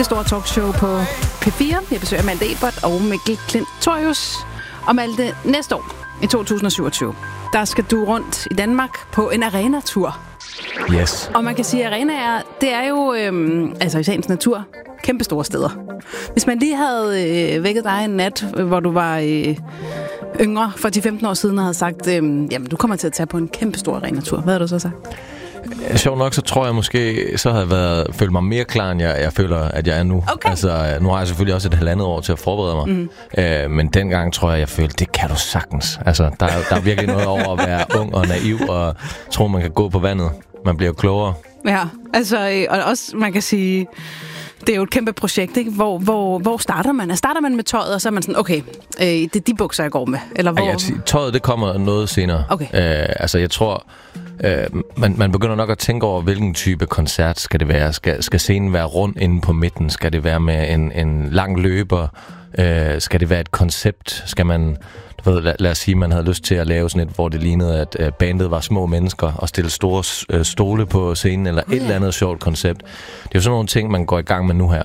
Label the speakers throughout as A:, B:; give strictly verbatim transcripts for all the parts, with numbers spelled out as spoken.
A: Det store talkshow på P fire. Jeg besøger Malte Ebert og Mikkel Klintorius. Og Malte, næste år i to tusind og syvogtyve, der skal du rundt i Danmark på en arenatur.
B: Yes.
A: Og man kan sige, at arenaer, det er jo, øhm, altså i sagens natur, kæmpe store steder. Hvis man lige havde øh, vækket dig en nat, hvor du var øh, yngre for ti til femten år siden, og havde sagt, øh, jamen du kommer til at tage på en kæmpe stor arenatur. Hvad har du så sagt?
B: Sjovt nok, så tror jeg måske, så havde jeg været, følt mig mere klar, end jeg, jeg føler, at jeg er nu.
A: Okay.
B: Altså, nu har jeg selvfølgelig også et halvandet år til at forberede mig. Mm. Øh, men dengang tror jeg, jeg følte, det kan du sagtens. Altså, der, er, der er virkelig noget over at være ung og naiv, og tro, man kan gå på vandet. Man bliver klogere.
A: Ja, altså, og også, man kan sige, det er jo et kæmpe projekt, ikke? Hvor, hvor, hvor starter man? Starter man med tøjet, og så er man sådan, okay, øh, det er de bukser, jeg går med? Eller hvor?
B: Ja, tøjet, det kommer noget senere.
A: Okay.
B: Øh, altså, jeg tror... Uh, man, man begynder nok at tænke over, hvilken type koncert skal det være. Skal, skal scenen være rund inde på midten? Skal det være med en, en lang løber? Uh, skal det være et koncept? Skal man, du ved, lad, lad os sige, man havde lyst til at lave sådan et, hvor det lignede, at uh, bandet var små mennesker og stille store uh, stole på scenen, eller et
A: ja.
B: eller andet sjovt koncept. Det er jo sådan nogle ting, man går i gang med nu her.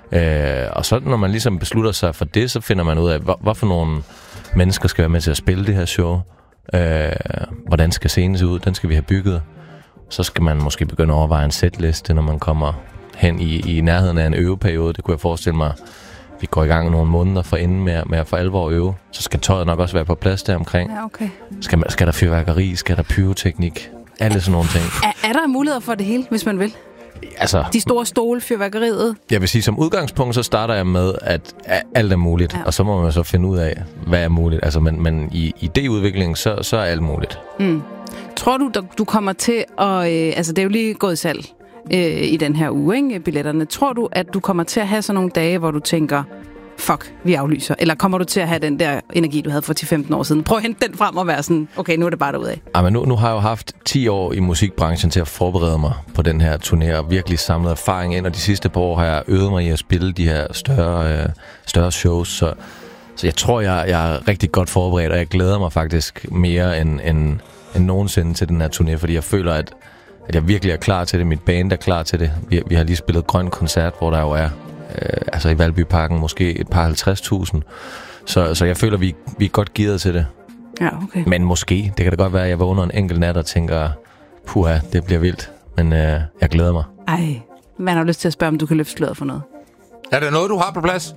B: Uh, og så når man ligesom beslutter sig for det, så finder man ud af, hvor, hvad for nogle mennesker skal være med til at spille det her show. Øh, hvordan skal scenen se ud? Den skal vi have bygget. Så skal man måske begynde at overveje en setliste, når man kommer hen i, i nærheden af en øveperiode. Det kunne jeg forestille mig. Vi går i gang nogle måneder for inden med, med at for alvor øve. Så skal tøjet nok også være på plads der omkring.
A: Ja, okay.
B: Skal, man, skal der fyrværkeri? Skal der pyroteknik? Alle sådan nogle ting.
A: Er, er der muligheder for det hele, hvis man vil?
B: Altså,
A: de store stole, fyrværkeriet?
B: Jeg vil sige, som udgangspunkt, så starter jeg med, at alt er muligt. Ja. Og så må man så finde ud af, hvad er muligt. Altså, men, men i idéudviklingen, så, så er alt muligt.
A: Mm. Tror du, du kommer til at... Øh, altså, det er jo lige gået i salg øh, i den her uge, ikke? Billetterne. Tror du, at du kommer til at have sådan nogle dage, hvor du tænker, fuck, vi aflyser? Eller kommer du til at have den der energi, du havde for ti til femten år siden? Prøv at hente den frem og være sådan, okay, nu er det bare derudad.
B: Ja, men nu, nu har jeg jo haft ti år i musikbranchen til at forberede mig på den her turné, og virkelig samlet erfaring ind, og de sidste par år har jeg øvet mig i at spille de her større, øh, større shows, så, så jeg tror, jeg, jeg er rigtig godt forberedt, og jeg glæder mig faktisk mere end, end, end nogensinde til den her turné, fordi jeg føler, at, at jeg virkelig er klar til det, mit band er klar til det. Vi, vi har lige spillet Grøn Koncert, hvor der jo er Øh, altså i Valbyparken måske et par halvtreds tusind. Så, så jeg føler, vi, vi er godt gearet til det.
A: Ja, okay.
B: Men måske, det kan da godt være, at jeg vågner en enkelt nat og tænker, puha, det bliver vildt. Men øh, jeg glæder mig.
A: Ej, man har lyst til at spørge, om du kan løfte sløret for noget.
C: Er det noget, du har på plads?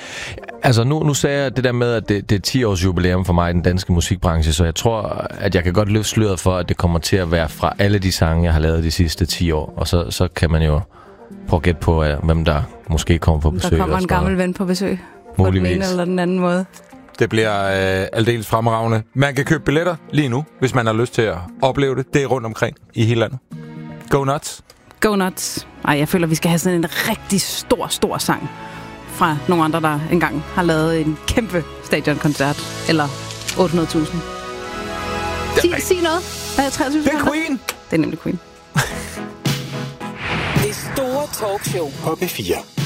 B: Altså nu, nu sagde jeg det der med, at det, det er ti års jubilæum for mig i den danske musikbranche, så jeg tror, at jeg kan godt løfte sløret for, at det kommer til at være fra alle de sange, jeg har lavet de sidste ti år. Og så, så kan man jo prøv at gætte på, hvem der måske kommer på besøg.
A: Der kommer en gammel ven på besøg.
B: Muligvis.
A: På den ene eller den anden måde.
C: Det bliver øh, aldeles fremragende. Man kan købe billetter lige nu, hvis man har lyst til at opleve det. Det er rundt omkring i hele landet. Go nuts.
A: Go nuts. Ej, jeg føler, vi skal have sådan en rigtig stor, stor sang fra nogle andre, der engang har lavet en kæmpe stadionkoncert. Eller otte hundrede tusind. Sig, sig noget. Hvad er treogtyve?
C: Det er Queen.
A: Det er nemlig Queen.
D: Det store talkshow
E: på P fire.